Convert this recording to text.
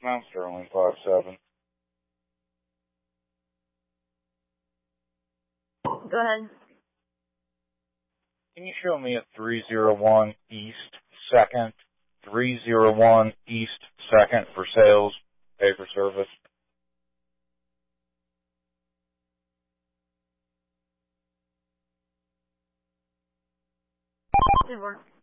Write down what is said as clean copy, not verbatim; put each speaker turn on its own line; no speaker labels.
Mount Sterling 57.
Go ahead.
Can you show me a 301 East 2nd, 301 East 2nd for sales, pay for service?
Didn't work.